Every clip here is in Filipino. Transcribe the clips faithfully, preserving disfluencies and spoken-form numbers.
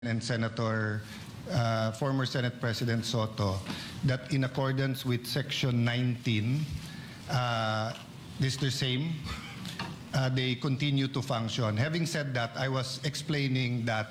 and Senator, uh, former Senate President Soto, that in accordance with Section nineteen, uh, this the same, uh, they continue to function. Having said that, I was explaining that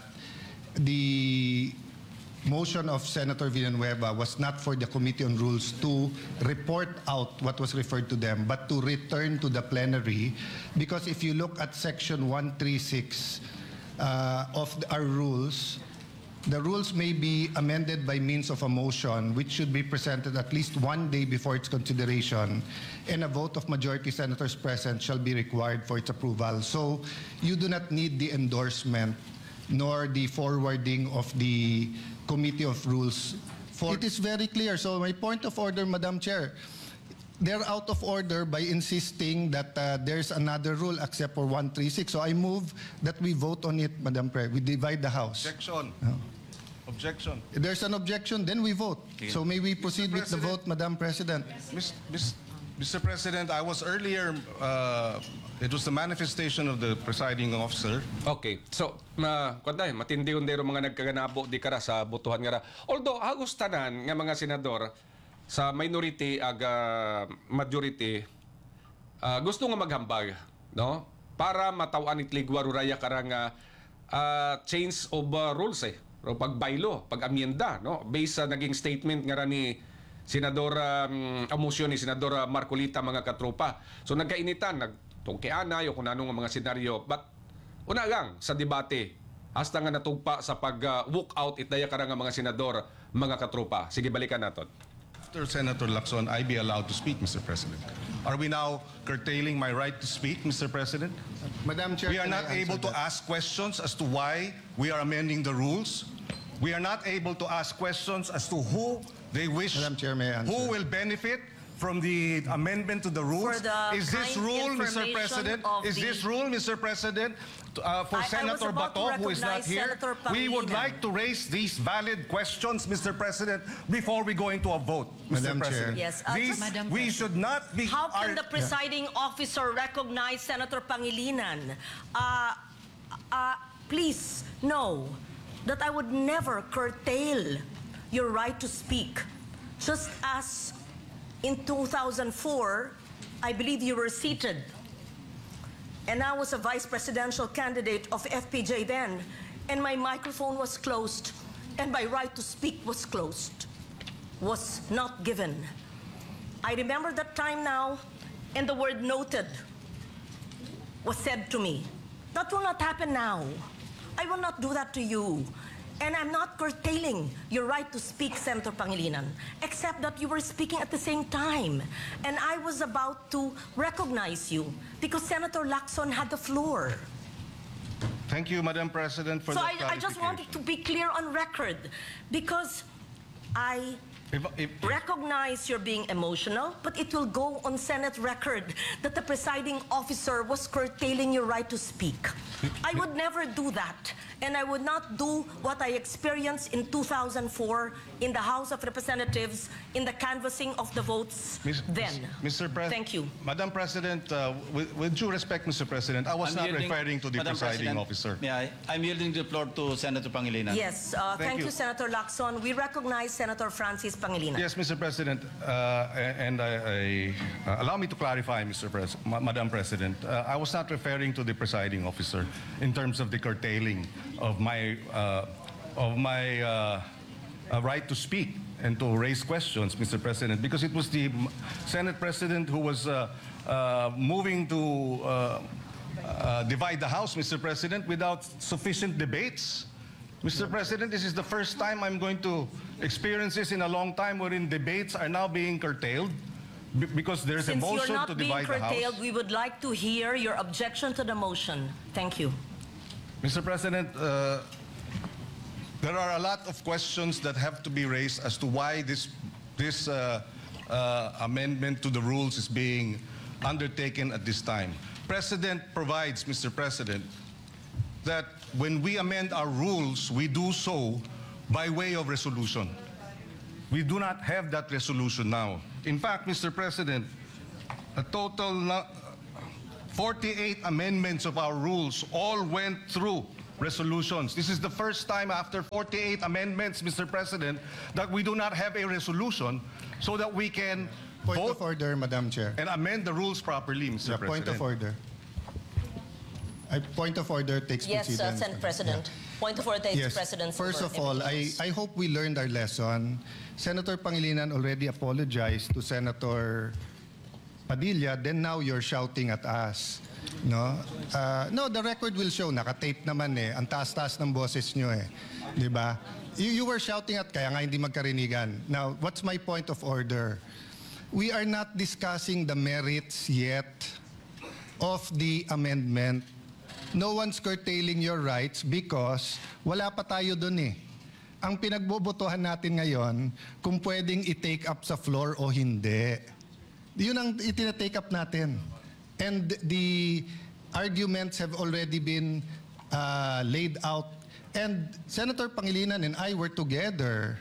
the motion of Senator Villanueva was not for the Committee on Rules to report out what was referred to them, but to return to the plenary, because if you look at Section one thirty-six uh, of the, our rules, the rules may be amended by means of a motion which should be presented at least one day before its consideration, and a vote of majority senators present shall be required for its approval. So you do not need the endorsement nor the forwarding of the Committee of Rules. For it is very clear. So my point of order, Madam Chair, they're out of order by insisting that uh, there's another rule except for one thirty-six. So I move that we vote on it, Madam Chair. We divide the House. Objection. No. Objection. If there's an objection, then we vote. Okay. So may we proceed with the vote, Madam President? Mis- mis- Mister President, I was earlier, uh, it was the manifestation of the presiding officer. Okay. So, ma kunday matindi yung dero mga nagkaganabo di kara sa botohan nga ra. Although hagos tanan nga mga senador sa minority ag uh, majority uh, gusto nga maghambag, no? Para matawan itligwa ruraya karang uh, change of uh, rules eh. O pagbaylo, pag-amienda, no? Based sa naging statement nga ra ni Senador um, Amusyon ni Senador uh, Marcolita mga katropa. So nagkainitan, nagtungkianay o kung anong mga senaryo. But una lang sa debate, hasta nga natugpa sa pag-walk uh, out itdaya karang mga senador, mga katropa. Sige, balikan natin. After Senator Lacson, I be allowed to speak, Mister President. Are we now curtailing my right to speak, Mister President? Madam Chair, We are can not I answer able to that? ask questions as to why we are amending the rules. We are not able to ask questions as to who they wish, Madam Chair, may I answer? who will benefit from the amendment to the rules. For the Is this kind rule, Mister information President? of Is the- this rule, Mister President, uh, for I- I was Senator about to Bato, who is not recognize here? Senator We would Pangilinan. like to raise these valid questions, Mister President, before we go into a vote, Mister Madam Chair. President. Yes, uh, These, just- Madam we President. should not be... How can our- the presiding officer recognize Senator Pangilinan? Uh, uh, please know that I would never curtail your right to speak. Just as in two thousand four, I believe you were seated, and I was a vice presidential candidate of F P J then, and my microphone was closed, and my right to speak was closed, was not given. I remember that time now, and the word noted was said to me. That will not happen now. I will not do that to you. And I'm not curtailing your right to speak, Senator Pangilinan, except that you were speaking at the same time. And I was about to recognize you because Senator Lacson had the floor. Thank you, Madam President, for So that I, I just wanted to be clear on record because I If, if, recognize you're being emotional, but it will go on Senate record that the presiding officer was curtailing your right to speak. I would never do that, and I would not do what I experienced in two thousand four in the House of Representatives in the canvassing of the votes Miz- then. Mister President, Thank you. Madam President, uh, with, with due respect, Mister President, I was I'm not yielding- referring to the Madam presiding President, officer. May I? I'm yielding the floor to Senator Pangilinan. Yes, uh, Thank thank, you. you, Senator Lacson. We recognize Senator Francis Pangilinan. Yes, Mister President, uh, and I, I, uh, allow me to clarify, Mister Pres Ma Madam President. Uh, I was not referring to the presiding officer in terms of the curtailing of my, uh, of my uh, uh, right to speak and to raise questions, Mister President, because it was the Senate President who was uh, uh, moving to uh, uh, divide the House, Mister President, without sufficient debates. Mister President, this is the first time I'm going to experience this in a long time wherein debates are now being curtailed b- because there's Since a you're motion not to being divide the curtailed, House. we would like to hear your objection to the motion. Thank you. Mister President, uh, there are a lot of questions that have to be raised as to why this, this uh, uh, amendment to the rules is being undertaken at this time. Precedent provides, Mister President, that when we amend our rules, we do so by way of resolution. We do not have that resolution now. In fact, Mister President, a total na- forty-eight amendments of our rules all went through resolutions. This is the first time after forty-eight amendments, Mister President, that we do not have a resolution so that we can Point vote of order, Madam Chair. and amend the rules properly, Mister Yeah, President. point of order. I, point of order takes Yes, uh, precedence. Senate President. Point of order takes Yes. precedence. First over of all, I, everything else. I hope we learned our lesson. Senator Pangilinan already apologized to Senator Padilla, then now you're shouting at us. No? Uh, no, the record will show. Nakatape naman eh. Ang taas-taas ng boses nyo eh. Di ba? You, you were shouting at kaya nga hindi magkarinigan. Now, what's my point of order? We are not discussing the merits yet of the amendment. No one's curtailing your rights because wala pa tayo dun eh. Ang pinagbobotohan natin ngayon, kung pwedeng i-take up sa floor o hindi. Yun ang itinatake up natin. And the arguments have already been uh, laid out. And Senator Pangilinan and I were together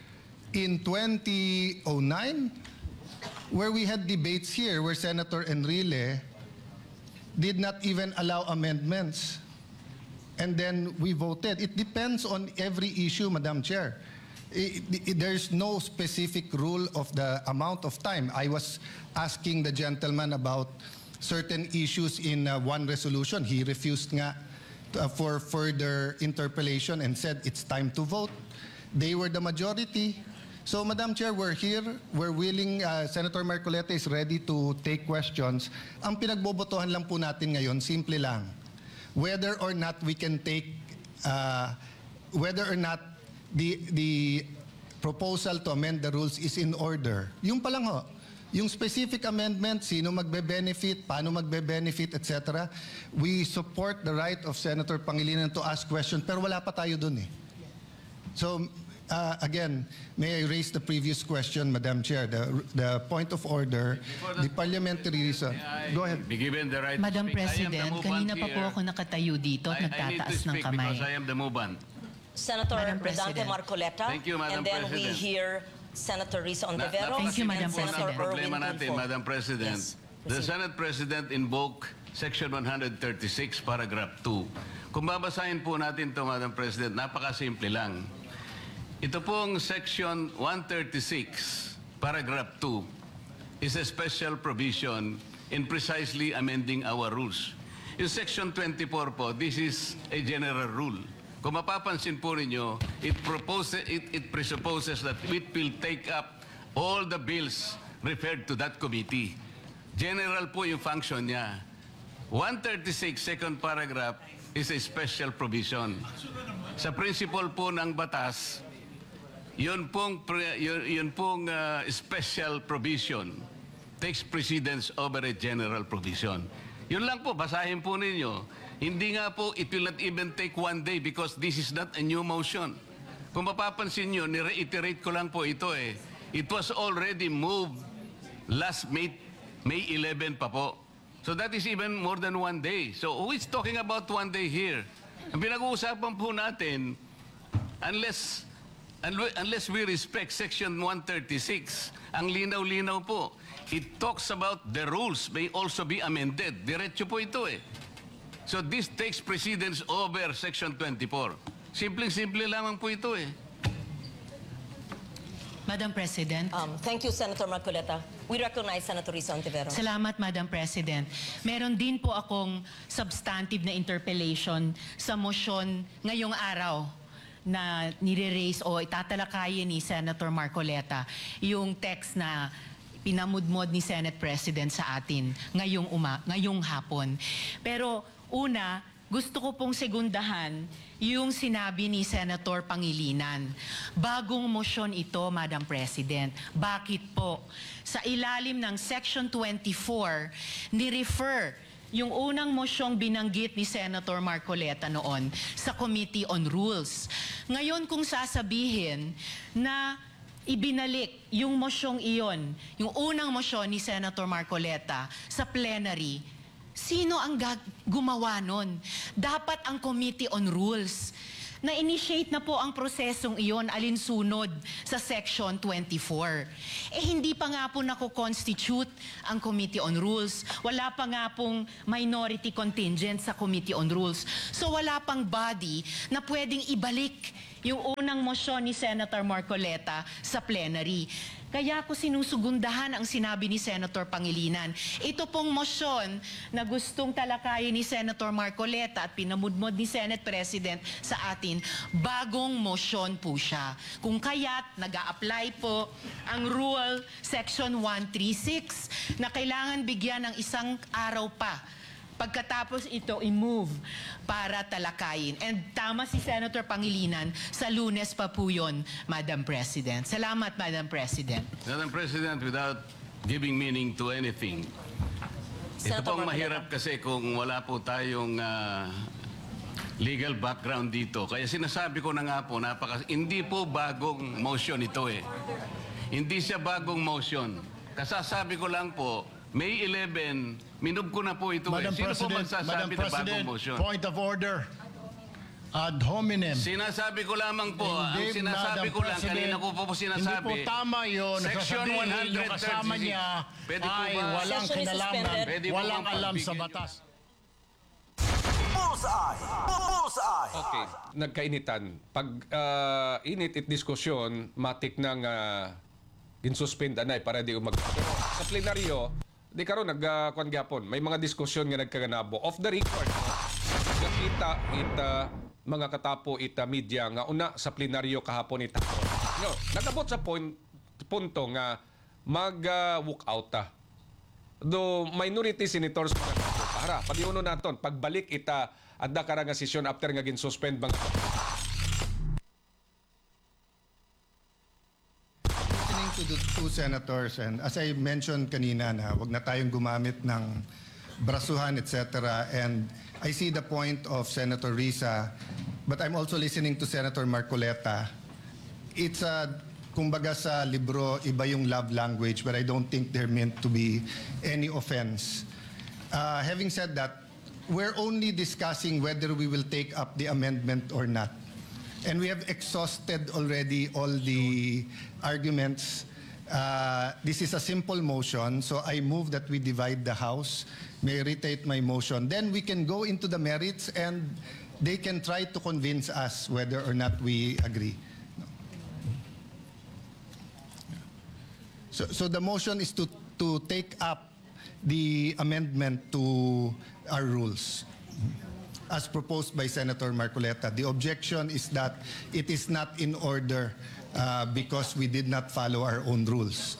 in twenty oh nine where we had debates here where Senator Enrile did not even allow amendments. And then we voted. It depends on every issue, Madam Chair. I- I- there's no specific rule of the amount of time. I was asking the gentleman about certain issues in uh, one resolution. He refused nga uh, for further interpellation and said it's time to vote. They were the majority. So, Madam Chair, we're here. We're willing. Uh, Senator Marcoleta is ready to take questions. Ang pinagbobotohan lang po natin ngayon, simple lang. Whether or not we can take, uh, whether or not the, the proposal to amend the rules is in order. Yung pa lang ho. Yung specific amendment, sino magbe-benefit, paano magbe-benefit, et cetera. We support the right of Senator Pangilinan to ask questions, pero wala pa tayo dun eh. So, uh, again, may I raise the previous question, Madam Chair, the, the point of order, the parliamentary reason. Go ahead. Be given the right Madam to speak. I am the President, movant kanina pa po here. ako nakatayo dito I, I at need to nagtataas ng speak kamay. because I am the movant. Senator Madam Dante President. Marcoleta. Thank you, Madam And then we President. hear Senator Risa Na- Ontiveros Thank you, Madam and Senator President. Problema Erwin natin, Tulfo. Madam President. Yes, The proceed. Senate President invoked Section one thirty-six, Paragraph two. Kung babasahin po natin ito, Madam President, napakasimple lang. Ito pong Section one thirty-six, Paragraph two, is a special provision in precisely amending our rules. In Section twenty-four po, this is a general rule. Kung mapapansin po ninyo, it, proposes, it, it presupposes that it will take up all the bills referred to that committee. General po yung function niya. one thirty-six, second paragraph, is a special provision. Sa principle po ng batas, yun pong, pre- yun, yun pong uh, special provision takes precedence over a general provision. Yun lang po, basahin po ninyo. Hindi nga po, it will not even take one day because this is not a new motion. Kung mapapansin nyo, ni-reiterate ko lang po ito eh. It was already moved last May, May eleventh pa po. So that is even more than one day. So who is talking about one day here? Ang pinag-uusapan po natin, unless unless we respect Section one thirty-six, ang linaw-linaw po, it talks about the rules may also be amended. Diretso po ito eh. So this takes precedence over Section twenty-four. Simpleng-simple lamang po ito eh. Madam President. Um, thank you, Senator Marcoleta. We recognize Senator Risa Ontiveros. Salamat, Madam President. Meron din po akong substantive na interpellation sa motion ngayong araw na nire-raise o itatalakayin ni Senator Marcoleta yung text na pinamudmod ni Senate President sa atin ngayong, uma, ngayong hapon. Pero una, gusto ko pong segundahan yung sinabi ni Senator Pangilinan. Bagong motion ito, Madam President. Bakit po? Sa ilalim ng Section twenty-four, ni-refer yung unang mosyong binanggit ni Senator Marcoleta noon sa Committee on Rules. Ngayon kung sasabihin na ibinalik yung mosyong iyon, yung unang mosyon ni Senator Marcoleta sa plenary, sino ang gag- gumawa nun? Dapat ang Committee on Rules. na-initiate na po ang prosesong iyon alinsunod sa Section twenty-four. Eh hindi pa nga po nako-constitute ang Committee on Rules. Wala pa nga pong minority contingent sa Committee on Rules. So wala pang body na pwedeng ibalik yung unang motion ni Senator Marcoleta sa plenary. Kaya ko sinusugundahan ang sinabi ni Senator Pangilinan. Ito pong motion na gustong talakayin ni Senator Marcoleta at pinamudmod ni Senate President sa atin, bagong motion po siya. Kung kaya't nag-a-apply po ang Rule Section one thirty-six na kailangan bigyan ng isang araw pa pagkatapos ito i-move para talakayin. And tama si Senator Pangilinan, sa Lunes pa po yun, Madam President. Salamat, Madam President. Madam President, without giving meaning to anything, ito Senator pong Marcoleta. mahirap kasi kung wala po tayong ah, legal background dito. Kaya sinasabi ko na nga po, napaka, hindi po bagong motion ito eh. Hindi siya bagong motion. Kasasabi ko lang po, May eleven, minub ko na po ito Madam eh. Sino po President, Madam magsasabi na bagong President, motion? point of order. Ad hominem. Sinasabi ko lamang po, ang Hindi, sinasabi Madam ko lang, President, kanina ko po po sinasabi. Hindi po tama yun. Section Nasasabihin one yung kasama thirty-six. niya Pwede po ay ba? walang Session is kinalaman, suspended. Pwede po walang bang alam sa pagbigyan batas. Bullseye! Bullseye! Okay, nagkainitan. Pag ah, init it diskusyon, matik nang uh, ginsuspend anay para di umag... Pero sa plenaryo, di karon nagkuan gyapon. May mga diskusyon nga nagkaganabo off the record. No? Kita ita mga katapo ita media nga una sa plenaryo kahapon ita. No, nagabot sa point punto nga mag uh, walk out ta. Do minority senators para padiuno naton pagbalik ita adda kara nga session after nga ginsuspend mga Listening to the two senators, and as I mentioned kanina na wag na tayong gumamit ng brasuhan, et cetera. And I see the point of Senator Risa, but I'm also listening to Senator Marcoleta. It's a, kumbaga sa libro, iba yung love language, but I don't think they're meant to be any offense. Uh, having said that, we're only discussing whether we will take up the amendment or not. And we have exhausted already all the arguments. Uh, this is a simple motion, so I move that we divide the House. May I reiterate my motion. Then we can go into the merits and they can try to convince us whether or not we agree. So, so the motion is to, to take up the amendment to our rules as proposed by Senator Marcoleta. The objection is that it is not in order uh, because we did not follow our own rules.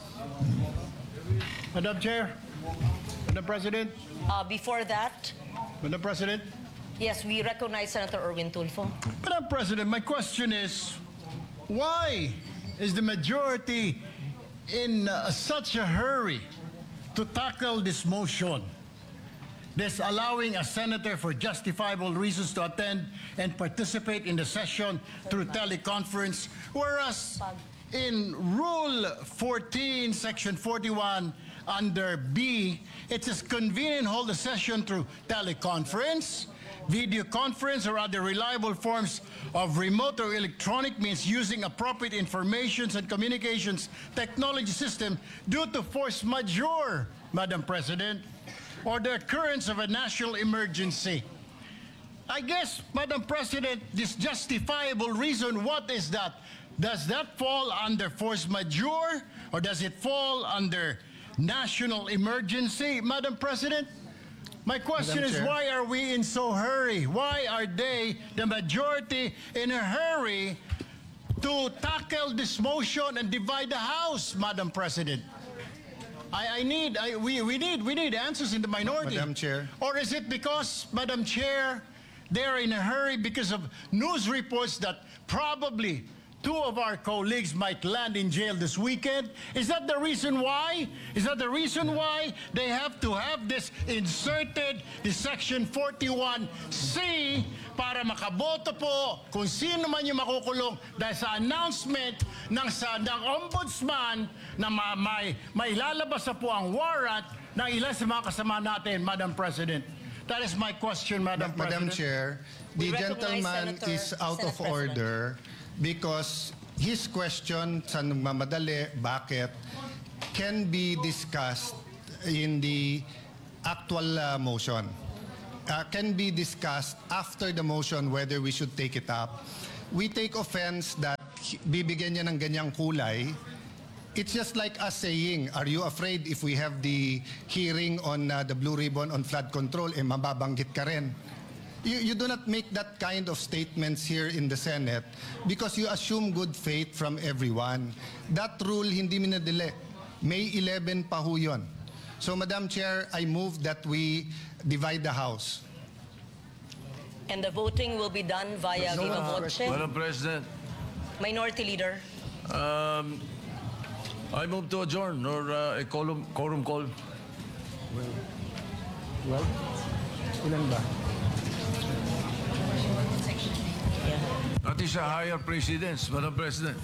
Madam Chair, Madam President, Uh, before that, Madam President, yes, we recognize Senator Erwin Tulfo. Madam President, my question is, why is the majority in uh, such a hurry to tackle this motion? This allowing a senator for justifiable reasons to attend and participate in the session through teleconference, whereas in Rule fourteen, Section forty-one, under B, it says convene and hold a session through teleconference, video conference, or other reliable forms of remote or electronic means using appropriate informations and communications technology system due to force majeure, Madam President, or the occurrence of a national emergency. I guess, Madam President, this justifiable reason, what is that? Does that fall under force majeure or does it fall under national emergency, Madam President? My question Madam is, Chair. why are we in so hurry? Why are they, the majority, in a hurry to tackle this motion and divide the House, Madam President? I, I need, I, we, we need, we need answers in the minority. Madam Chair. Or is it because, Madam Chair, they're in a hurry because of news reports that probably two of our colleagues might land in jail this weekend? Is that the reason why? Is that the reason why they have to have this inserted, the Section forty-one C, para makaboto po kung sino man yung makukulong dahil sa announcement ng, sa, ng ombudsman na ma, may, may lalabas na po ang warrant ng ilan sa mga kasama natin, Madam President. That is my question, Madam Madam President. Chair, We the recognize gentleman Senator- is out Senate of President. order because his question sa nagmamadali, bakit, can be discussed in the actual uh, motion. Uh, can be discussed after the motion whether we should take it up. We take offense that bibigyan niya ng ganyang kulay. It's just like us saying, are you afraid if we have the hearing on uh, the blue ribbon on flood control, eh mababanggit ka rin? You, you do not make that kind of statements here in the Senate because you assume good faith from everyone. That rule hindi minadali. May eleven pa ho yun. So Madam Chair, I move that we divide the House. And the voting will be done via No viva one's voce. Madam President, Minority Leader. um, I move to adjourn or uh, a quorum, quorum call. Well, ilan ba? That is a higher precedence, Madam President.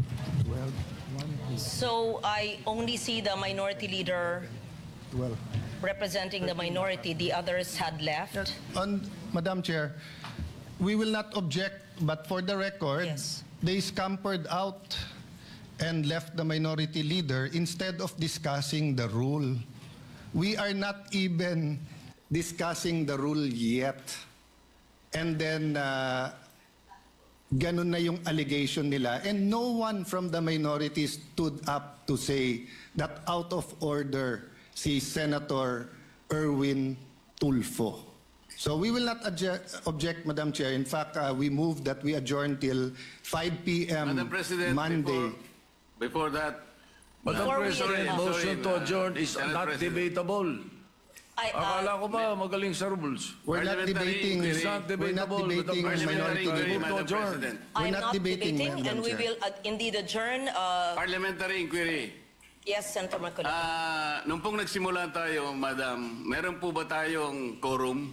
So I only see the Minority Leader Well. representing the minority. The others had left. On, Madam Chair, we will not object, but for the record, Yes. they scampered out and left the minority leader instead of discussing the rule. We are not even discussing the rule yet. And then, uh, ganun na yung allegation nila. And no one from the minority stood up to say that out of order si Senator Erwin Tulfo. So we will not object, object Madam Chair. In fact, uh, we move that we adjourn till five p m Madam President, Monday. before, before that, Madam Before we- President, Sorry, motion sorry, to uh, adjourn is Senate not President. debatable. I, uh, Akala ko ba magaling sa rules? We're not Parliamentary debating. inquiry. It's not We're not debatable, debating Madam minority parliamentary President. inquiry, leader. Move to Madam adjourn. President. We're I'm not not debating, debating, Madam and we Chair. will uh, indeed adjourn. Uh, Parliamentary inquiry. yes, Senator Marcoleta. Ah, nung pong nagsimula tayo, Madam, meron po ba tayong quorum?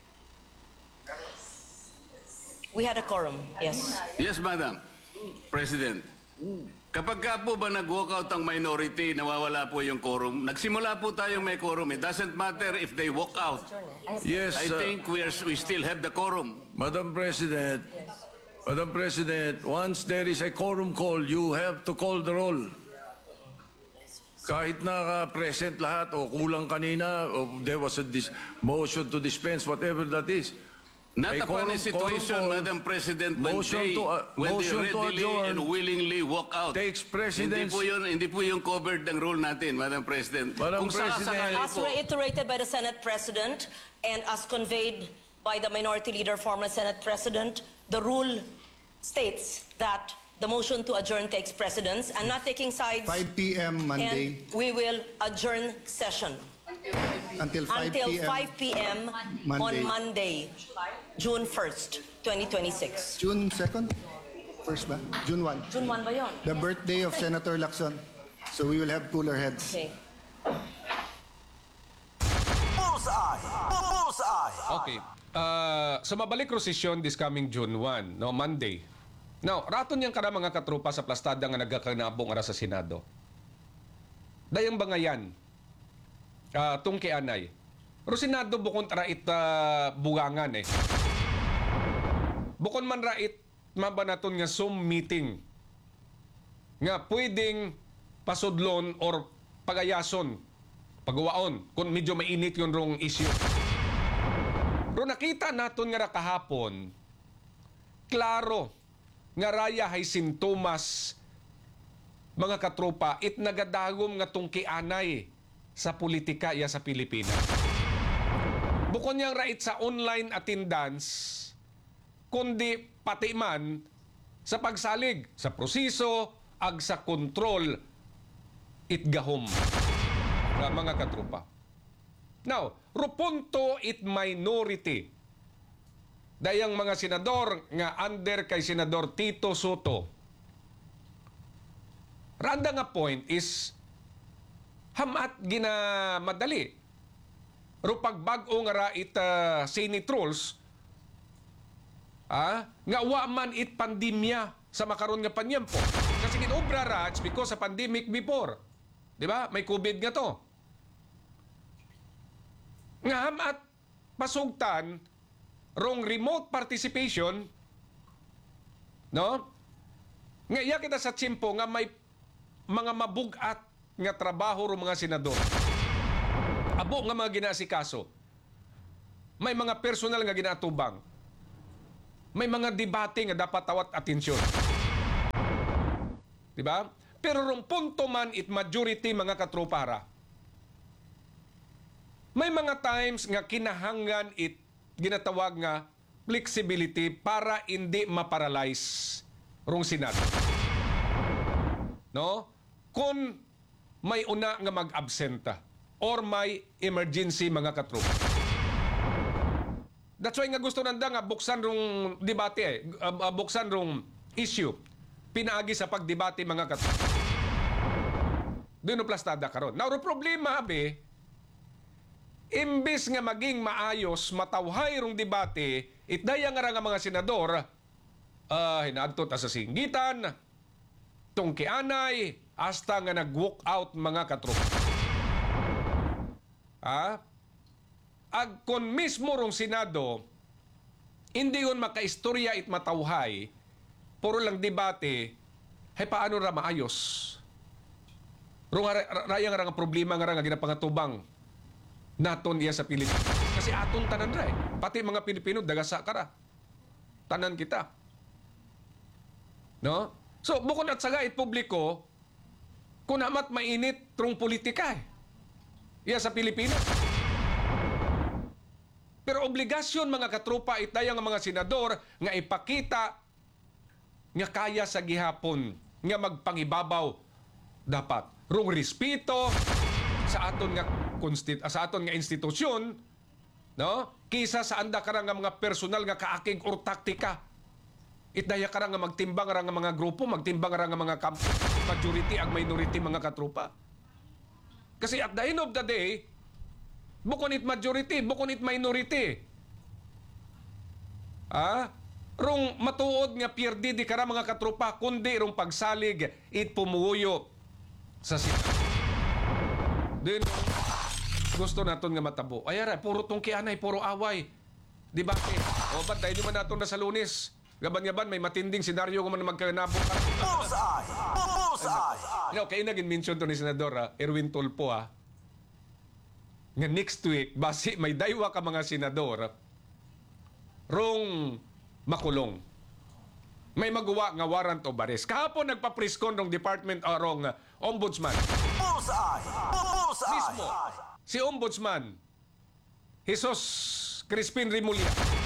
We had a quorum. Yes. Yes, Madam President. Kapag ka po ba nag-walkout ang minority, nawawala po yung quorum? Nagsimula po tayong may quorum. It doesn't matter if they walk out. Yes, I uh, think we, are, we still have the quorum. Madam President, Madam President, once there is a quorum call, you have to call the roll. Kahit naka-present lahat o kulang kanina o there was a dis- motion to dispense, whatever that is. Not A upon a quorum- situation, quorum call, Madam President, when motion they, to, uh, when they motion to readily adjourn and willingly walk out. takes Hindi precedence. po yun, hindi po yung covered ng rule natin, Madam President. Madam Kung sakasakali President. As po, reiterated by the Senate President and as conveyed by the Minority Leader, former Senate President, the rule states that the motion to adjourn takes precedence. I'm not taking sides. five p m Monday And we will adjourn session until five until p m five p m on Monday. Monday, June first, twenty twenty-six. June second? First ba? June first. June first ba yun? The birthday of Senator Lacson. So we will have cooler heads. Okay. Bullseye! Bullseye! Okay. Uh, so mabalik ro session this coming June first, no, Monday. Now, raton yang kada mga katrupa sa plastada nga nagkakanabong ara sa Senado. Dayang bangayan. Uh, tungki anay. Ro Senado bukon rait uh, bugangan eh. Bukon man rait mabanaton nga Zoom meeting nga pwedeng pasudlon or pagayason, pagawaon kung medyo mainit yung rong issue. Pero nakita naton nga ra kahapon, klaro nga raya hay sintomas mga katropa it nagadagom nga tungkianay sa politika ya sa Pilipinas. Bukod niyang rait sa online attendance, kundi pati man sa pagsalig sa proseso ag sa kontrol itgahom nga mga katropa. Now, rupunto it minority. Dayang mga senador nga under kay Senador Tito Soto. Randa nga point is hamat ginamadali. Ro pagbag-o nga ra it uh, Senate rules, ah, nga wa man it pandemya sa makaron nga panyempo. Kasi ginobra ra it's because sa pandemic before. Di ba? May COVID nga to. Nga hamat pasugtan rong remote participation, no? Nga iya kita sa tsimpo nga may mga mabugat nga trabaho ro mga senador. Abo nga mga ginasikaso. May mga personal nga ginatubang. May mga debate nga dapat tawat atensyon. Diba? Pero rong punto man it majority mga katropara. May mga times nga kinahanglan it ginatawag nga flexibility para hindi maparalyze rong Senado. No? Kung may una nga mag-absenta or may emergency mga katropa. That's why nga gusto nanda nga buksan rong debate eh, uh, uh, buksan rong issue pinaagi sa pagdebate mga katropa. Doon plastada karon. Now, ro problema be, imbis nga maging maayos, matawhay rong debate, itdaya nga ra nga mga senador, uh, hinadto ta sa singgitan, tungkianay, hasta nga nag-walk out mga katropa. Ah? Ag kon mismo rong Senado, hindi yun makaistorya it matawhay, puro lang debate, hay paano ra maayos? Rong raya nga nga problema nga nga ginapangatubang naton iya sa Pilipinas. Kasi aton tanan ra eh. Pati mga Pilipino dagasa kara. Tanan kita. No? So bukod at saga it publiko, kung amat mainit trong politika eh. Iya sa Pilipinas. Pero obligasyon mga katropa itaya nga mga senador nga ipakita nga kaya sa gihapon nga magpangibabaw dapat rong respeto sa aton nga konstit sa aton nga institusyon, no? Kisa sa anda karang nga mga personal nga kaakig or taktika. Itdaya karang nga magtimbang ra nga mga grupo, magtimbang ra nga mga kampo, majority ag minority mga katropa. Kasi at the end of the day, bukon it majority, bukon it minority. Ah, rong matuod nga pierdi di kara mga katropa, kundi rong pagsalig it pumuyo sa Senado. Then, gusto naton nga matabo. Ay, ara, puro tungkianay, puro away. Di ba? O, ba't dahil naman naton na sa Lunes? Gaban-gaban, may matinding senaryo kung man magkanabo ka. Bullseye! Bullseye! You know, kaya naging mention to ni Senador ah, Erwin Tulfo ah, nga next week, basi may daywa ka mga senador rong makulong. May magawa nga warrant of arrest. Kahapon nagpapriskon rong department o rong uh, ombudsman. Bullseye! Bullseye! Mismo, si ombudsman, Jesus Crispin Rimulya.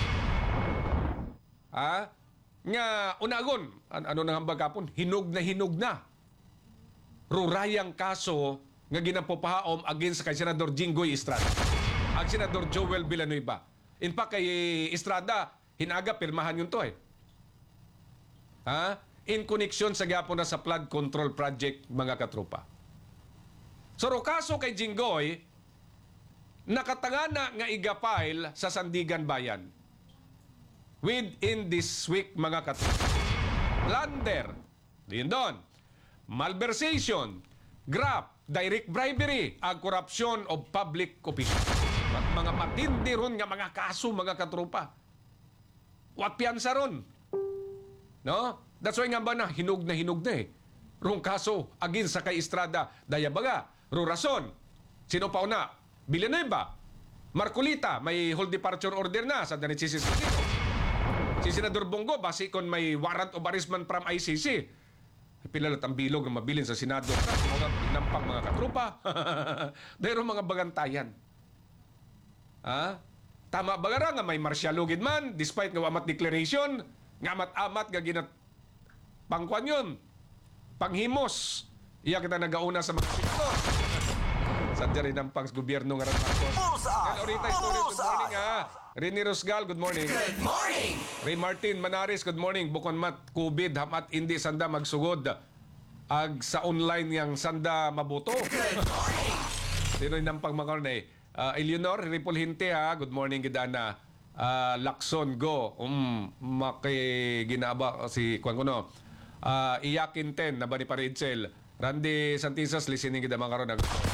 Ah, nga unagon, an ano nang hambag kapon, hinog na hinog na. Rurayang kaso nga ginapopahaom against kay Senador Jinggoy Estrada. Ang Senador Joel Villanueva. In fact, kay Estrada, hinaga pirmahan yun to eh. Ha? In connection sa gapon na sa flood control project mga katropa. So, ro kaso kay Jinggoy, nakatangana nga igapile sa Sandigan Bayan. Within this week mga katropa. Plunder, din doon. Malversation, graft, direct bribery, ag corruption of public officials. At mga matindi ron nga mga kaso mga katropa. Wat piyansa ron. No? That's why nga ba na hinog na hinog na eh. Rong kaso agin sa kay Estrada, daya baga, ro rason. Sino pa una? Villanueva, Marcolita, may hold departure order na sa Danichisis dito. Si Senador Bongo, basi kon may warrant of arrest man from I C C. Pilalat ang bilog na mabilin sa Senado. Mga pinampang mga katropa. Dahil mga bagantayan. Ha? Tama bagara nga may martial lugid man, despite nga amat declaration, nga amat-amat nga ginat pangkwan yun. Panghimos. Iya kita nagauna sa mga senador. Sadya rin ang pangs gobyerno nga rin. Yan, Orita Story, good morning ha. Rini Rosgal, good morning. Good morning. Ray Martin Manaris, good morning. Bukon mat COVID, hamat hindi sanda magsugod. Ag sa online yang sanda mabuto. Good morning. Sino yung nampang mga na eh. Uh, Eleanor Ripulhinte ha, good morning gidana. Uh, Lakson Go, um, maki ginaba si Kwan Kuno. Uh, Iyakin ten, na ba ni Paridzel. Randy Santisas, listening kita mga karon.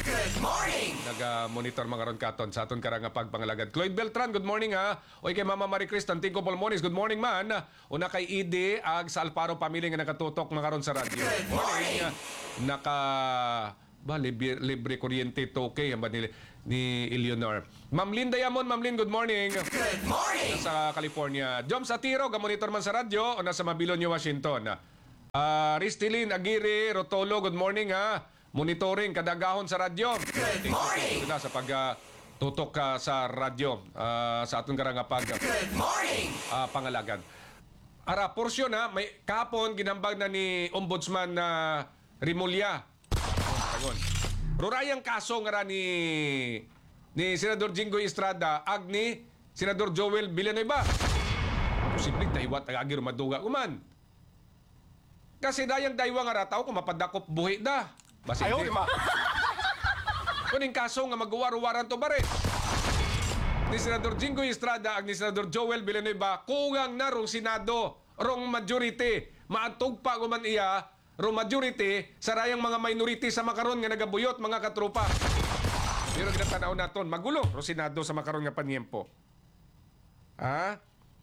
Nag-monitor mga ron katon sa aton karang nga pagpangalagad. Cloyd Beltran, good morning ha. Oy kay Mama Marie Cris Tantico Polmonis, good morning man. Una kay Ide ag sa Alparo family nga nakatutok mga ron sa radyo. Good morning. Naka ba libre, libre kuryente toke ba ni ni Eleanor. Ma'am Lynn Diamond, Ma'am Lynn, good morning. Good morning. Nasa California. Jom Satiro, ga-monitor man sa radyo o nasa Mabilonio, Washington. Ah, Ristilin Aguirre Rotolo, good morning ha. Monitoring kadagahon sa radyo. Good morning. Sa pag uh, tutok ka sa radyo uh, sa atong karang pag Good morning. Uh, pangalagad. Ara porsyon ha, may kapon ginambag na ni Ombudsman na uh, Rimulya. Ayun. Rurayang kaso nga ra ni ni Senador Jinggoy Estrada ag ni Senador Joel Villanueva. Posible tahiwat ag agir maduga kuman. Kasi dayang daywa nga rataw kung mapadakop buhi da. Basi Ayaw, ma. Kuning kaso nga magawaruwaran to bare. Ni Senador Jinggoy Estrada ag ni Senador Joel Villanueva kugang na rong Senado, rong majority. Maatog pa guman iya, rong majority sa rayang mga minority sa makaron nga nagabuyot mga katropa. Pero ginatanaw naton magulo rong Senado sa makaron nga panyempo. Ha?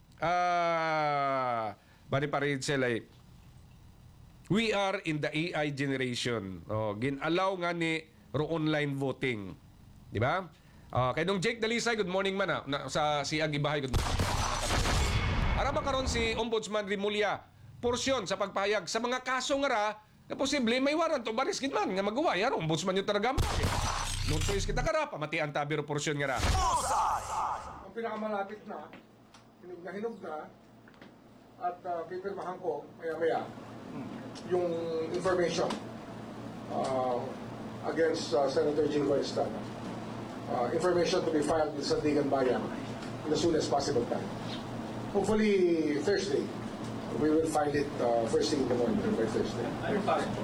Ah, bali pa rin sila eh. We are in the A I generation. Oh, gin-allow nga ni ro online voting. Di ba? Uh, kay nung Jake Dalisay, good morning man ha. Na, sa si Agibahay, good morning. Ara ba karon si Ombudsman Rimulya porsyon sa pagpahayag sa mga kaso nga ra na posible may warrant o baris gid man nga magawa ya Ombudsman yung talaga. Nung choice kita kara pamatian tabi ro porsyon nga ra. Ang pinakamalapit na, hinog na hinog na, at uh, pipirmahan ko maya-maya yung information uh, against uh, Senator Jinggoy Estrada. Uh, information to be filed with Sandigan Bayan in the soonest possible time. Hopefully Thursday. We will file it uh, first thing in the morning by Thursday. Ano pa rin po?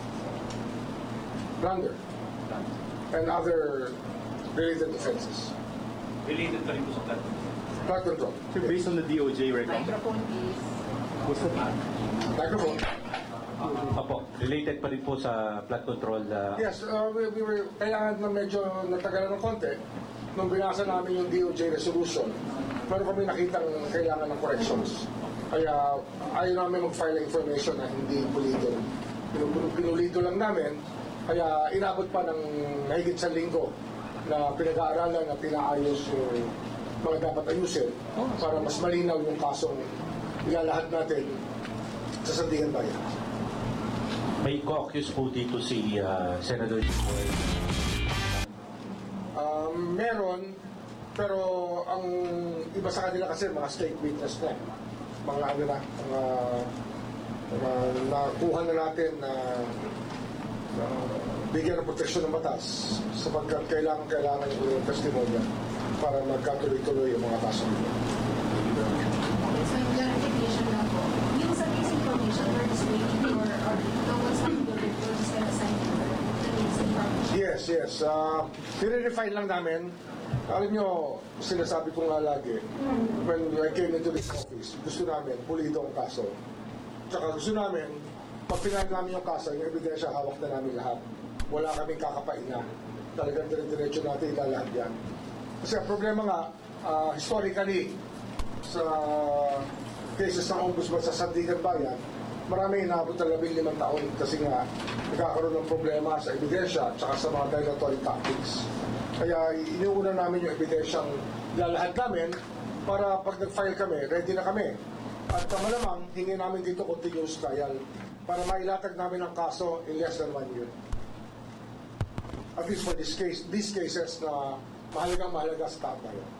Plunder and other related offenses. Related pa rin po sa flood. Flood control. Based on the D O J record. Microphone, please. Microphone. Opo, related pa rin po sa flood control. Uh, Yes, uh, we, we were, kailangan na medyo natagalan ng konti. Nung binasa namin yung D O J resolution, meron kami nakitang kailangan ng corrections. Kaya ayaw namin mag-file ng information na hindi pulido. Pinu- Pinulido lang namin, kaya inabot pa ng mahigit sa linggo na pinag-aaralan na pinaayos yung mga dapat ayusin para mas malinaw yung kasong ilalahad natin sa Sandigan Bayan. May co-accuse po dito si uh, Senator Jinggoy. Um, meron, pero ang iba sa kanila kasi mga state witness na. Mga ano na, mga, mga nakuha na natin na, na bigyan ng proteksyon ng batas sapagkat kailangan-kailangan yung testimonya para magkatuloy-tuloy yung mga kaso nila. So, yung clarification na po, yung sa case information, we're just waiting for, or the ones that we're just gonna sign for the case information. Yes, yes. Uh, Nire-refine lang namin. Alam nyo, sinasabi ko nga lagi, when I came into this office, gusto namin, pulido ang kaso. Tsaka gusto namin, pag pinag namin yung kaso, yung ebidensya, hawak na namin lahat. Wala kaming kakapain na. Talagang dire-diretso natin ilalahat yan. Kasi ang problema nga, uh, historically, sa cases ng ombudsman sa Sandigan Bayan, marami inaabot na labing limang taon kasi nga nagkakaroon ng problema sa ebidensya at saka sa mga dilatory tactics. Kaya iniuna namin yung ebidensyang lalahad namin para pag nag-file kami, ready na kami. At uh, malamang, hingi namin dito continuous trial para mailatag namin ang kaso in less than one year. At least for this case, these cases na mahalagang mahalaga sa taong bayan.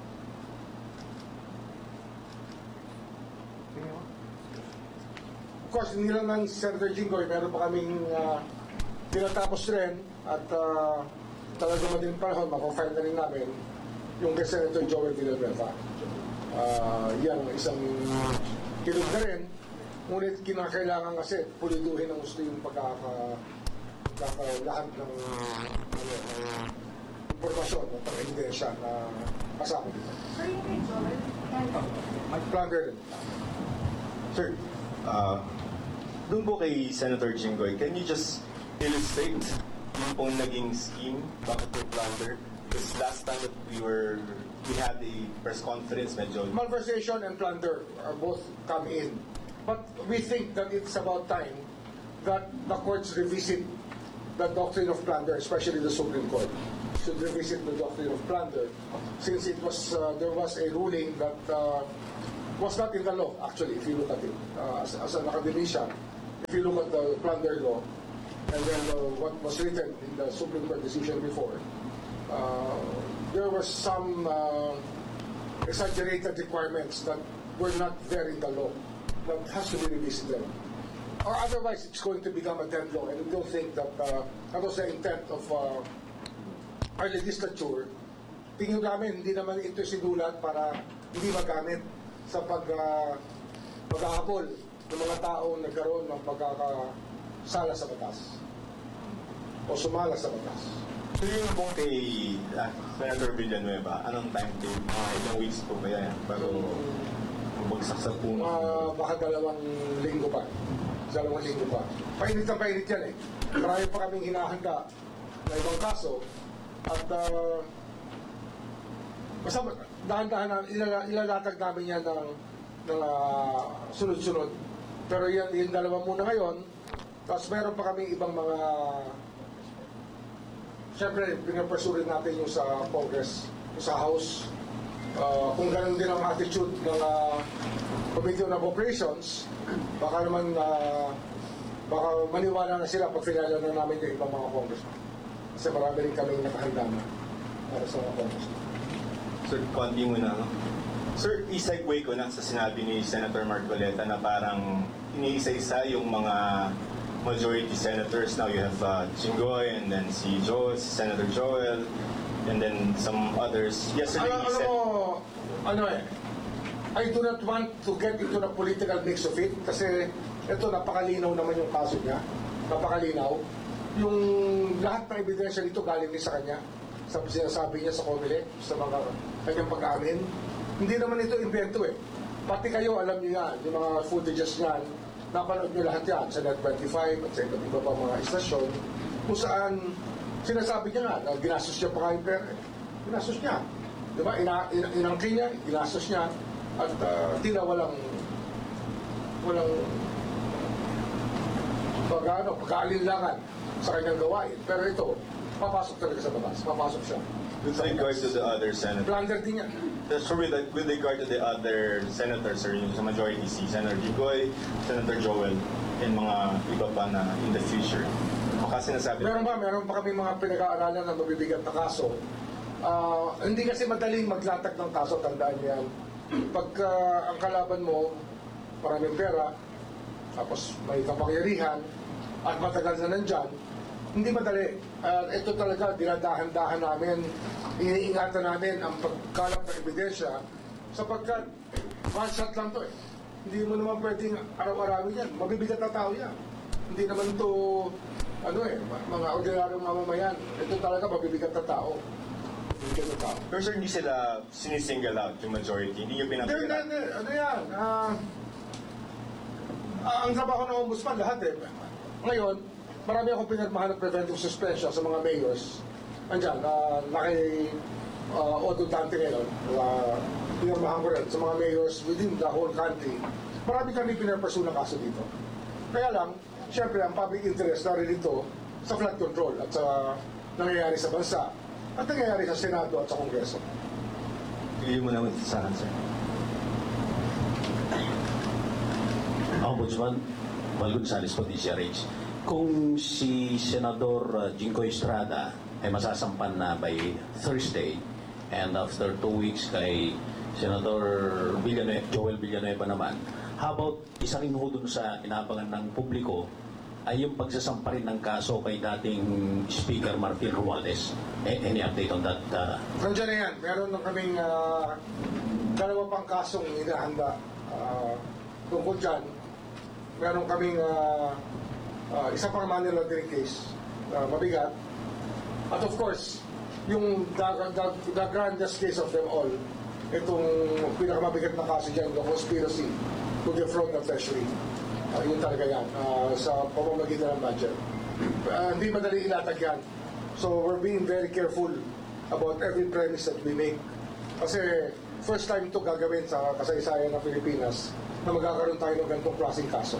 Of course, hindi lang ng Senator Jinggoy, meron pa kaming uh, tinatapos rin at uh, talagang madaling panahon, mapafile na rin namin yung kay Senator Joel Villanueva. Uh, yan ang isang kinug na rin. Ngunit kinakailangan kasi puliduhin ang gusto yung pagkaka, pagkakalahat ng uh, ano, uh, impormasyon at ang ebidensya na kasama dito. Sir, yung kay Joel, Plunder rin. Sir. Uh, Doon po kay Senator Jinggoy, can you just illustrate yung pong naging scheme, bakit po plunder? Because last time that we were, we had a press conference, medyo Malversation and plunder are both come in. But we think that it's about time that the courts revisit the doctrine of plunder, especially the Supreme Court should revisit the doctrine of plunder, since it was uh, there was a ruling that uh, was not in the law, actually, if you look at it. Uh, as, as an academician, if you look at the plunder law, and then uh, what was written in the Supreme Court decision before, uh, there were some uh, exaggerated requirements that were not there in the law that has to be revisited. Or otherwise, it's going to become a dead law, and we don't think that uh, that was the intent of uh, our legislature. Tingin namin, hindi naman ito sinulat para hindi magamit sa pag, uh, paghahabol ng mga taong nagkaroon ng pagkakasala sa batas o sumala sa batas. So yung pong kay uh, Senator Villanueva, anong time to, uh, ilang weeks po ba yan? Bago bumagsak sa puno? Uh, baka dalawang linggo pa. Dalawang linggo pa. Painit na painit yan eh. Marami pa kaming hinahanda na ibang kaso. At uh, basta dahan-dahan na ilala, ilalatag namin yan ng, ng uh, sunod-sunod. Pero yan, yung dalawa muna ngayon. Tapos meron pa kami ibang mga, siyempre pinapursurin natin yung sa Congress, yung sa House. Uh, kung ganun din ang attitude ng uh, Committee on Appropriations, baka naman uh, baka maniwala na sila pag finala na namin yung ibang mga congressmen. Kasi marami rin kaming nakahanda na para sa mga congressmen. Sir, konti muna, no? Sir, i-segue ko na sa sinabi ni Senator Marcoleta na parang iniisa-isa yung mga majority senators. Now you have uh, Jinggoy, and then si Joel, si Senator Joel, and then some others. Yesterday, Ano, he ano, said... ano eh, I do not want to get into the political mix of it kasi ito, napakalinaw naman yung kaso niya. Napakalinaw. Yung lahat ng ebidensya nito galing din sa kanya. Sa sinasabi niya sa Comelec, sa mga kanyang pag-amin. Hindi naman ito invento eh. Pati kayo, alam niyo yan, yung mga footages niyan, napanood niyo lahat yan sa Net twenty-five at sa iba't iba pa mga istasyon, kung saan sinasabi niya nga, na ginastos niya pa kayo pera eh. Ginastos niya. Di ba? Ina, ina, inangkin niya, ginastos niya, at uh, tila walang walang pag, ano, pagkaalinlangan sa kanyang gawain. Pero ito, papasok talaga sa batas. Papasok siya. With regard to the other senators, Plunder din yan. so with, with regard to the other senators, sir, yung sa majority si Senator Jinggoy, Senator Joel, and mga iba pa na in the future. Baka sinasabi... Meron ba? Meron pa kami mga pinag-aaralan na mabibigat na kaso. Uh, hindi kasi madaling maglatag ng kaso, tandaan niyo yan. Pagka uh, ang kalaban mo, maraming pera, tapos may kapangyarihan, at matagal na nandyan, hindi madali. Uh, ito talaga, dinadahan-dahan namin, iniingatan namin ang pagkalap ng ebidensya, sapagkat one shot lang to eh. Hindi mo naman pwedeng araw-arawin yan. Mabibigat na tao yan. Hindi naman to ano eh, mga ordinaryong mamamayan. Ito talaga mabibigat na tao. Mabibigat na tao. Pero sir, hindi sila sinisingle out yung majority. Hindi nyo Hindi, hindi, pinapagala. hindi. Ano yan? Ah, ah, ang trabaho ng ombudsman, lahat eh. Ngayon, marami akong pinagmahan ng preventive suspension sa mga mayors. Andiyan, uh, naki uh, Odo Dante ngayon. Uh, pinagmahan ko rin sa mga mayors within the whole country. Marami kami pinapursu na kaso dito. Kaya lang, siyempre, ang public interest naririto sa flood control at sa nangyayari sa bansa at nangyayari sa Senado at sa Kongreso. Hindi mo naman sa sir. Ombudsman Val Gonzales po, D C R H. Kung si Senador uh, Jinggoy Estrada ay masasampan na by Thursday, and after two weeks kay Senator Villanueva, Joel Villanueva naman, how about isa rin ho dun sa inaabangan ng publiko ay yung pagsasampa rin ng kaso kay dating Speaker Martin Romualdez. A- Any update on that? Uh, Nandiyan na yan. Meron na kaming uh, dalawa pang kasong hinahanda uh, tungkol dyan. Meron kaming uh, uh, isa pang money laundering case uh, mabigat. At of course, yung the, the, the grandest case of them all, itong pinakamabigat na kaso dyan, the conspiracy to defraud the treasury. Uh, yun talaga yan, uh, sa pamamagitan ng budget. uh, hindi madali ilatag yan. So we're being very careful about every premise that we make. Kasi first time ito gagawin sa kasaysayan ng Pilipinas na magkakaroon tayo ng ganitong klaseng kaso.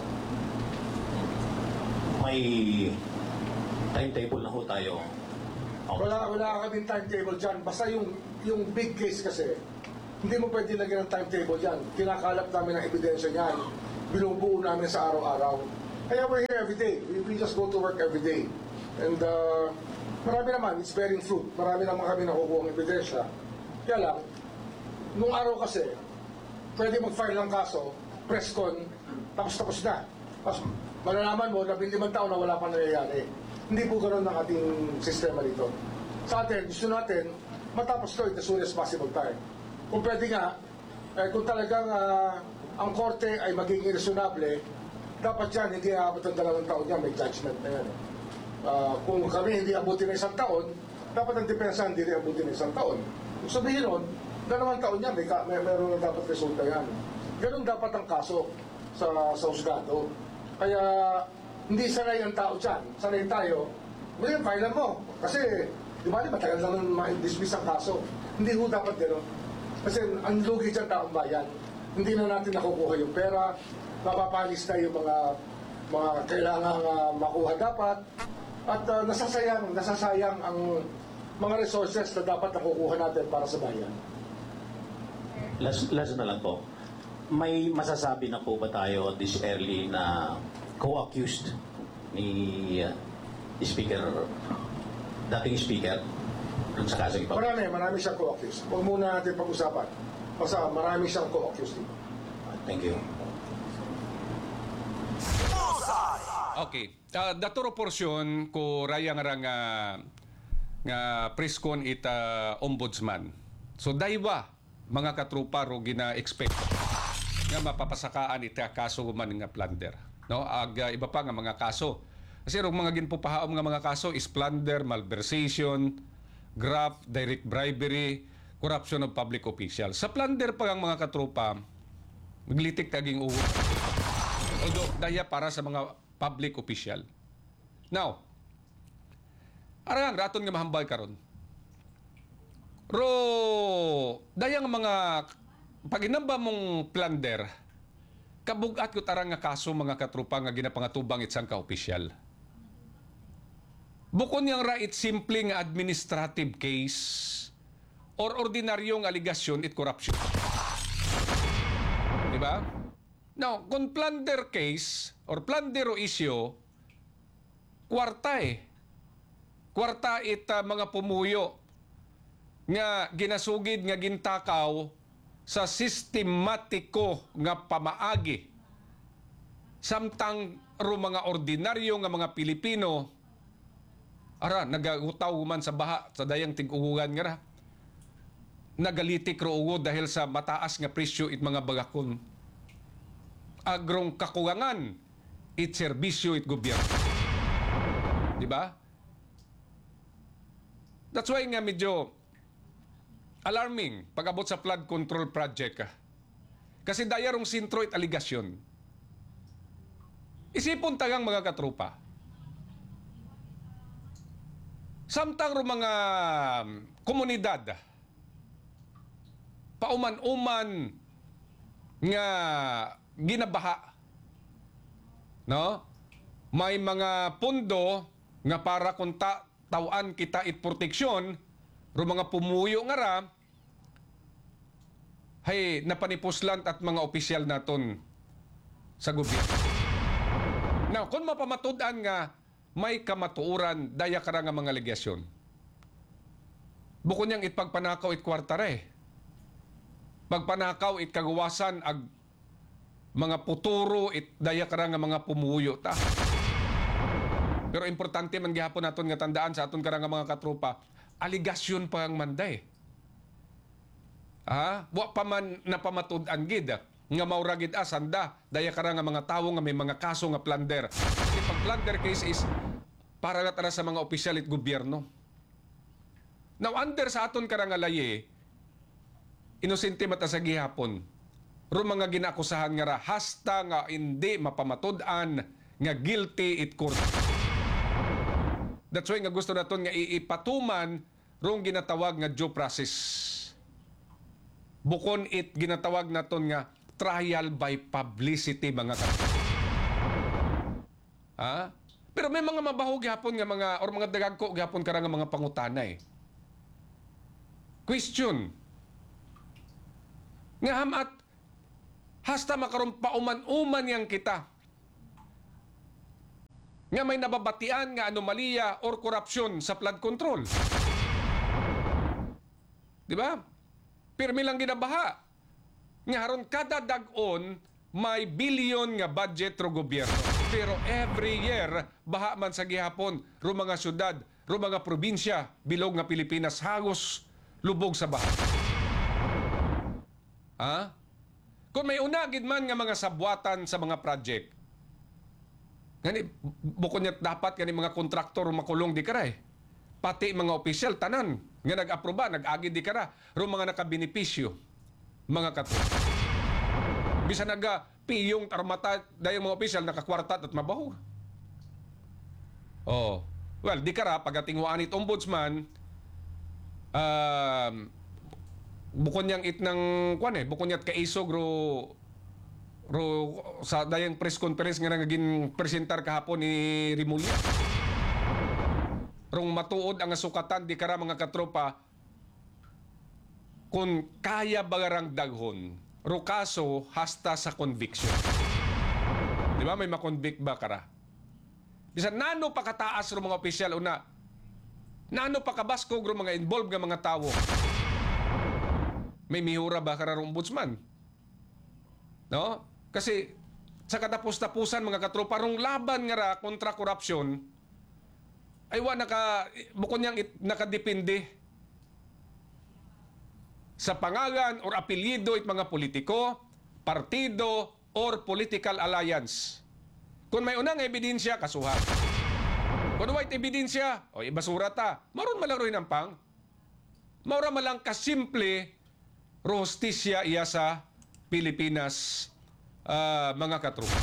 May timetable na ho tayo. Okay. Wala, wala kaming timetable dyan. Basta yung, yung big case kasi, hindi mo pwede lagyan ng timetable dyan. Kinakalap namin ang ebidensya niyan. Binubuo namin sa araw-araw. Kaya we're here every day. We, we just go to work every day. And uh, marami naman, it's bearing fruit. Marami naman kami nakukuha ng ebidensya. Kaya lang, nung araw kasi, pwede mag-file ng kaso, press con, tapos-tapos na. Tapos malalaman mo, labing limang taon na wala pa nangyayari. Hindi po ganoon ang ating sistema dito. Sa atin, gusto natin, matapos to as soon as possible time. Kung pwede nga, eh, kung talagang uh, ang korte ay magiging reasonable, dapat yan, hindi aabot ng dalawang taon yan, may judgment na yan. Uh, kung kami hindi abutin ng isang taon, dapat ang depensa hindi rin abutin ng isang taon. Kung sabihin nun, dalawang taon yan, may, may meron na dapat resulta yan. Ganun dapat ang kaso sa, sa husgado. Kaya hindi sanay ang tao dyan. Sanay tayo, may file mo. Kasi, di ba, matagal na nun ma-dismiss ang kaso. Hindi ho dapat gano'n. Kasi ang lugi dyan taong bayan. Hindi na natin nakukuha yung pera, mapapalis na yung mga mga kailangan uh, makuha dapat, at uh, nasasayang, nasasayang ang mga resources na dapat nakukuha natin para sa bayan. Last, last na lang po. May masasabi na po ba tayo this early na co-accused ni uh, Speaker, dating Speaker, dun sa kaso iba? Marami, marami siyang co-accused. Huwag muna natin pag-usapan. Basta marami siyang co-accused dito. Thank you. Okay. Uh, daturo porsyon ko raya nga nga nga preskon ita ombudsman. So daywa mga katrupa ro gina-expect nga mapapasakaan ita kaso man nga plunder. No, ag uh, iba pa nga mga kaso. Kasi ro mga ginpupahaom nga mga kaso is plunder, malversation, graft, direct bribery, corruption of public officials. Sa plunder pa ang mga katrupa, maglitik taging uwo. Although, daya para sa mga public official. Now, arang raton nga mahambal karon. Ro, daya nga mga paginamba mong plunder, kabugat ko tarang nga kaso mga katrupa nga ginapangatubang itsang ka-opisyal. Bukod niyang right simple nga administrative case or ordinaryong aligasyon it corruption. Diba? Now, kung plunder case or plunder o issue, kwarta eh. Kwarta it uh, mga pumuyo nga ginasugid nga gintakaw sa sistematiko nga pamaagi. Samtang ro mga ordinaryo nga mga Pilipino, ara, nagagutaw man sa baha, sa dayang tig-ugugan nga ra. Nagalitik ro ugo dahil sa mataas nga presyo it mga bagakon. Agrong kakulangan it serbisyo it gobyerno. Di ba? That's why nga medyo alarming pag-abot sa flood control project. Kasi dayarong sintro it aligasyon. Isipon tagang mga katrupa. Samtang ro mga komunidad pauman-uman nga ginabaha, no? May mga pundo nga para kung ta tawan kita it proteksyon, ro mga pumuyo nga ra, hay napanipuslan at mga opisyal naton sa gobyerno. Now, kung mapamatud-an nga may kamatuuran daya kara nga mga legasyon, bukod niyang itpagpanakaw it kwartare, pagpanakaw it kagawasan ag mga puturo it daya kara nga mga pumuyo ta. Pero importante man gihapon naton nga tandaan sa aton kara nga mga katrupa, aligasyon pa ang manday. Ah, wa pa man napamatud-an gid nga mauragid asanda daya kara nga mga tawo nga may mga kaso nga plunder. Kasi pag plunder case is para nga tara sa mga opisyal it gobyerno. Now under sa aton kara nga laye, inosente mata sa gihapon. Ro mga ginakusahan nga ra hasta nga hindi mapamatud-an nga guilty it court. That's why nga gusto naton nga iipatuman rong ginatawag nga due process. Bukon it ginatawag naton nga trial by publicity mga kapatid. Ha? Pero may mga mabaho gyapon nga mga or mga dagagko gyapon kara nga mga pangutanay. Question. Nga hamat hasta makaron pauman-uman yang kita. Nga may nababatian nga anomalya or korupsyon sa flood control. Di ba? Pirmi lang ginabaha. Nga haron kada dag-on may bilyon nga budget ro gobyerno. Pero every year baha man sa gihapon ro mga syudad, ro mga probinsya bilog nga Pilipinas hagos lubog sa baha. Ha? Kung may una gid man nga mga sabwatan sa mga project. Gani bukod niya dapat kani mga kontraktor makulong di karay. Pati mga opisyal tanan nga nag-aproba, nag-agi di kara, ro mga nakabenepisyo mga katulad. Bisa naga piyong tarmata dayong mga opisyal nakakwartat at mabaho. Oh, well, di kara pagatingwaan it ombudsman um bukod niyang it ng kwan eh, bukod niya't kaisog ro ro sa dayang press conference nga naging presentar kahapon ni Rimulya. Rong matuod ang sukatan di kara mga katropa kung kaya bagarang daghon ro kaso hasta sa conviction. Di ba may makonvict ba kara? Bisan nano pa kataas ro mga opisyal una. Nano pa kabaskog ro mga involved nga mga tawo. May mihura ba kara ro ombudsman? No? Kasi sa katapos-tapusan mga katropa rong laban nga ra kontra korupsyon ay wa naka bukod niyang it, nakadepende sa pangalan or apelyido it mga politiko, partido or political alliance. Kung may unang ebidensya, kasuhan. Kung white ebidensya, o ibasura ta, maroon malaroy ng pang. Maura malang kasimple rostisya iya sa Pilipinas uh, mga katrupa.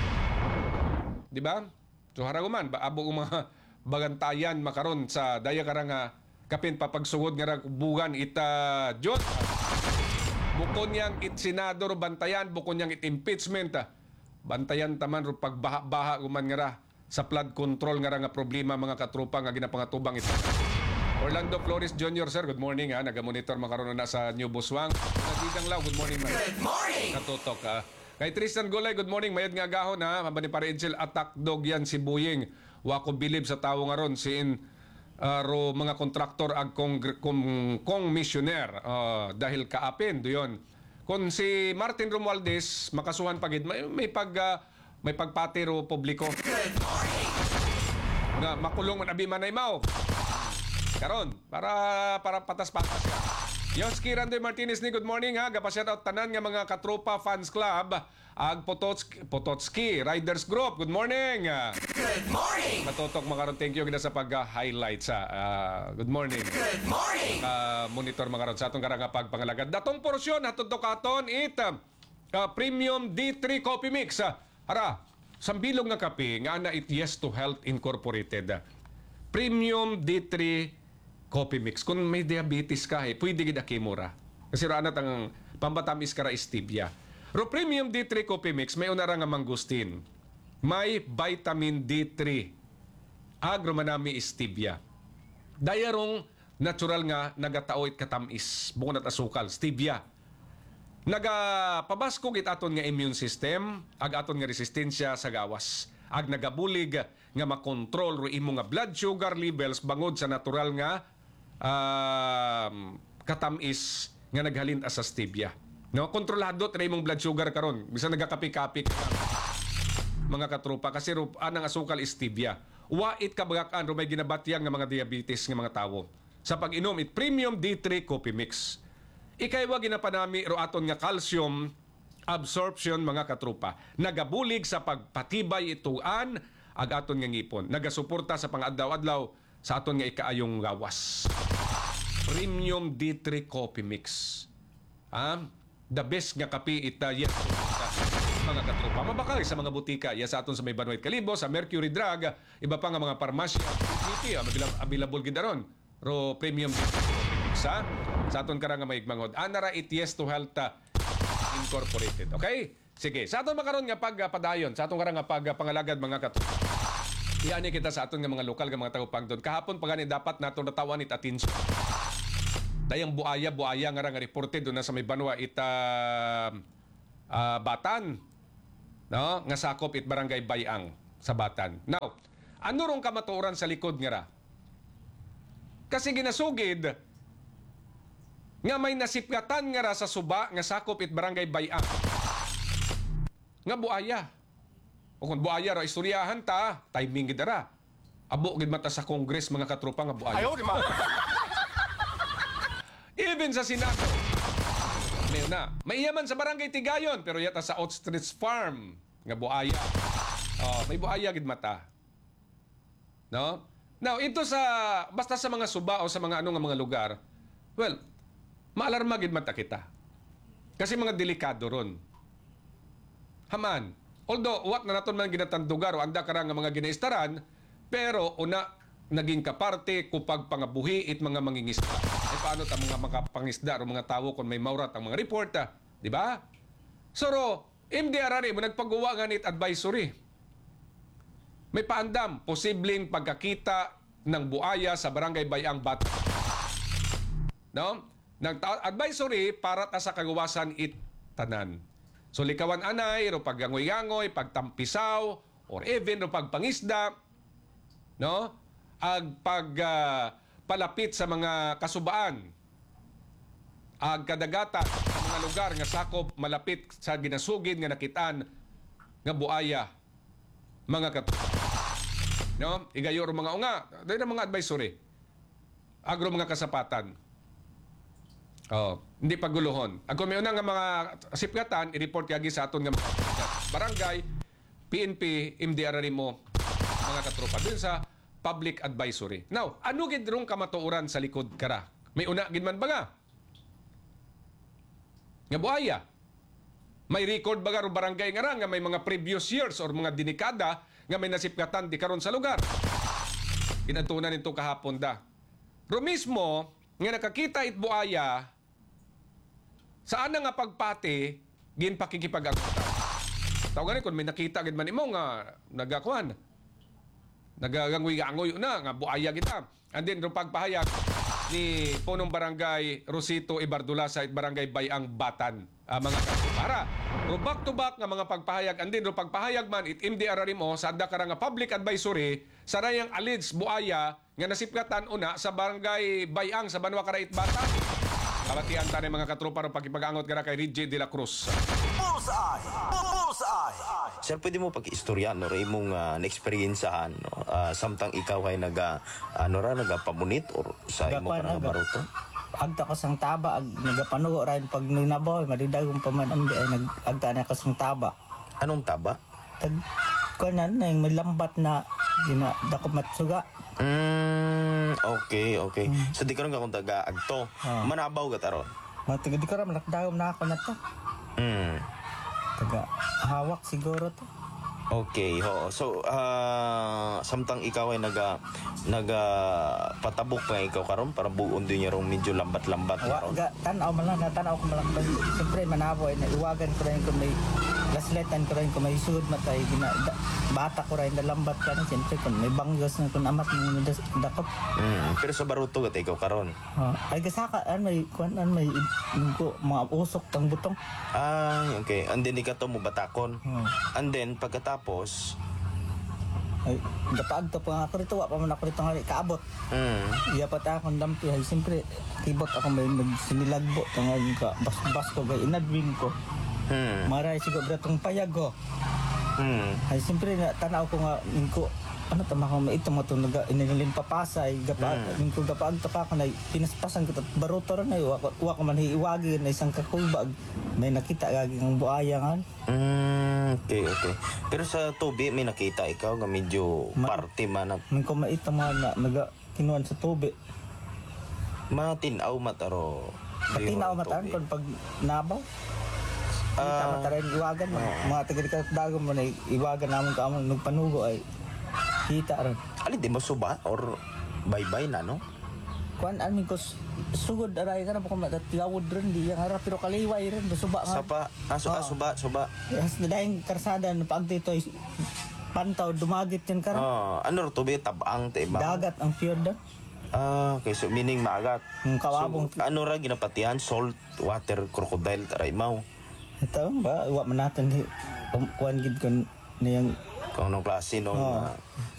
Di ba? So haraguman, baabo mga bagantayan makaron sa daya karanga kapin papagsugod nga bugan ita Diyos. Bukon niyang it senador bantayan, bukon niyang it impeachment. Bantayan taman ro pagbaha-baha guman nga ra sa flood control nga ra nga problema mga katrupa nga ginapangatubang ito. Orlando Flores Junior Sir, good morning ha. Naga-monitor makaroon na sa New Buswang. Nagidang Law, good morning man. Good morning! Katutok ha. Kay Tristan Golay, good morning. Mayad nga gahon ha. Mabani para Edsel, attack dog yan si Buying. Wa ko bilib sa tawo nga ron. Siin uh, ro mga kontraktor ag kong, kong, kong missioner. Uh, dahil kaapin, do yun. Kung si Martin Romualdez, makasuhan pagid, may, may, pag, uh, may pagpati ro publiko. Good morning! Nga makulong man abiman ay mao. Karon, para para patas-patas ka. Yoski Randoy Martinez ni good morning ha. Gapasyan out tanan nga mga katropa fans club ag Pototski, Pototski Riders Group. Good morning. Good morning. Katutok makaron, thank you gina sa pag-highlight sa uh, good morning. Good morning. Uh, monitor makaron sa atong karanga pagpangalagad. Datong porsyon hatod katon it uh, Premium D three Coffee Mix. Uh, ara, sambilog nga kape nga ana it Yes to Health Incorporated. Premium D three Coffee Mix. Kung may diabetes ka, eh, pwede gid kimura. Kasi raanat ang pambatamis kara stevia. Ro Premium D three Coffee Mix may unara nga mangustin. May vitamin D three. Agro manami stevia. Dayarong natural nga nagataoy katamis, bukod at asukal, stevia. Nagapabaskog it aton nga immune system, ag aton nga resistensya sa gawas. Ag nagabulig nga makontrol ro imo nga blood sugar levels bangod sa natural nga uh, katamis nga naghalin sa stevia. No, kontrolado tra imong blood sugar karon. Bisan nagakapi-kapi ka mga katropa kasi ro anang asukal stevia. Wa it kabagakan ro may ginabatyang nga mga diabetes nga mga tawo. Sa pag-inom it Premium D three Coffee Mix. Ikay wa ginapanami ro aton nga calcium absorption mga katropa. Nagabulig sa pagpatibay ituan ag aton nga ngipon. Nagasuporta sa pang-adlaw-adlaw sa aton nga ikaayong gawas. Premium D three Coffee Mix. Ah, the best nga kape ita yes. mga katropa. Mabakal sa mga butika, iya sa aton sa may Banwait Kalibo, sa Mercury Drug, iba pa nga mga parmasya, P P, available gid daron. Ro premium sa sa aton karang nga maigmangod. Anara it yes to health uh, incorporated. Okay? Sige, sa aton makaron nga pagpadayon, sa aton karang nga pagpangalagad mga katropa. Iani kita sa aton nga mga lokal nga mga tago doon. Kahapon pa gani dapat nato natawan it atensyon. Dayang buaya buaya nga nga reported doon na sa may Banwa ita uh, Batan. No, nga sakop it barangay Bayang sa Batan. Now, ano rong kamatuoran sa likod nga ra? Kasi ginasugid nga may nasipgatan nga ra sa suba nga sakop it barangay Bayang. Nga buaya. O kung buaya ra istoryahan ta, timing gid ra. Abo gid mata sa Congress mga katropa nga buaya. Ayaw di ma. Even sa Senado. May na. May iyaman sa barangay Tigayon pero yata sa Outstreets Farm nga buaya. Oh, may buaya gid mata. No? Now, ito sa basta sa mga suba o sa mga ano nga mga lugar. Well, maalarma gid mata kita. Kasi mga delikado ron. Haman. Although, what na naton man ginatandugar o anda karang nga mga ginaistaran, pero una, naging kaparte kupag pangabuhi it mga mangingisda. E paano ta mga makapangisda o mga tawo kung may maurat ang mga reporta, di ba? So, M D R R mo nagpagawa nga nit advisory. May paandam, posibleng pagkakita ng buaya sa barangay Bayang Batan. No? Nag-advisory para ta sa kagawasan it tanan. So likawan anay, ro paggangoy-gangoy, pagtampisaw, or even ro pagpangisda, no? Ag pag uh, palapit sa mga kasubaan, ag kadagatan sa mga lugar nga sakop malapit sa ginasugid nga nakitaan nga buaya mga kat no igayo ro mga unga dahil mga advisory agro mga kasapatan. Oh, hindi paguluhon. Ang kung may unang nga mga sipgatan, i-report yagi sa aton nga mga barangay, P N P, M D R R mo, mga katropa. Dun sa public advisory. Now, ano gid rong kamatuoran sa likod kara? May una gid man ba nga? Nga buaya. May record ba nga barangay nga ra nga may mga previous years or mga dinikada nga may nasipgatan di karon sa lugar. Inatunan nito kahapon da. Ro mismo nga nakakita it buaya saan na nga pagpati gin pakikipag-agutan. Tawagan kung may nakita gid man imo nga nagakuan. Nagagangoy-gangoy na nga buaya kita. And then ro pagpahayag ni punong barangay Rosito Ibardula sa barangay Bayang Batan. Uh, mga para ro back to back nga mga pagpahayag and then ro pagpahayag man it M D R R mo sa adda kara nga public advisory sa rayang alleged buaya nga nasipgatan una sa barangay Bayang sa Banwa Karait Batan. Kabatian ta ni mga katropa ro pagipag-angot gara kay Reggie de la Cruz. Bullseye! Bullseye! Sir, pwede mo pag-istorya no ray mong uh, na-experiencehan no uh, samtang ikaw ay naga ano ra nagapamunit or sa imo para baruto. Agta ko sang taba ag nagapanugo ra pag nagnabaw madidagong pamanan di ay nagagta na ko sang taba. Anong taba? Tag kunan na yung malambat na gina dako matsuga. Mm, okay, okay. Hmm. So di karon ka kung taga agto. Ah. Manabaw ka taron. Matiga di karon nakdagom na ako na to. Mm. Taga hawak siguro to. Okay, ho. So, uh, samtang ikaw ay naga naga patabok pa ikaw karon para buon din niya rong medyo lambat-lambat na ron. Wa tan-aw man lang natanaw ko man lang siyempre manaboy na iwagan ko rin kung may gasletan ko rin kung may sud matay gina da, bata ko rin na lambat ka rin siyempre kung may banggos na kung amat mo dakop. Mm, pero sa baruto gat ikaw karon. Uh, ay gasaka an may kuan an may ko mga usok tang butong. Ah, okay. And then ikato mo batakon. Hmm. And then pagkatapos Tapos, ay, dapaag to pa ako rito, wa pa man ako rito nga kaabot. Mm. Iya pa ta akong dampi, ay siyempre, kibot ako may nagsinilagbo, tangag ka, bas-bas ko, gay inadwing ko. Mm. Maray siguro bratong payag ko. Mm. Ay siyempre, tanaw ko nga, ko, ano tama ko, ito mo itong inilin papasay, gapaag, mm. ko gapaag to pa ako, na pinaspasan ko, baruto rin na, wa ko man hiiwagi na isang kakubag, may nakita gaging ang buaya nga. Mm, okay, okay. Pero sa tubi, may nakita ikaw nga medyo Ma- party man. Nang kumait ang mga na, naga kinuan sa tubi. Mga tinaw mataro. Tinaw matan kung pag nabaw. Kita Ah. mataray iwagan mo. Mga taga dago mo na iwagan namon ka amon nagpanugo ay kita ron. Alin, di mo suba or bye-bye na, no? Kuan amin ko s- sugod aray ka na po kung matatiawod rin di yang harap pero kaliway rin suba nga. Sapa, aso, Oo. ah, suba, suba. Yes, na dahing karsada na pag dito ay pantaw dumagit yan karon. Oh, ano ro to be tabang te ba? Dagat ang fjord doon. Ah, okay, so meaning maagat. Yung kawabong. So, ano ra ginapatihan? Salt, water, crocodile, taray mau. Ito ba, wa man natin di- um, kuan gid kon niyang Kung anong klase nung Oo. ah,